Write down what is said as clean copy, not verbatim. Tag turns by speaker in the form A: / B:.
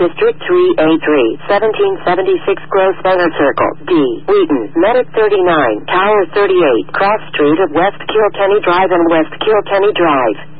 A: District 3A3, 1776 Grosvenor Circle, D. Wheaton, Medic 39, Tower 38, Cross Street of West Kilkenny Drive and West Kilkenny Drive.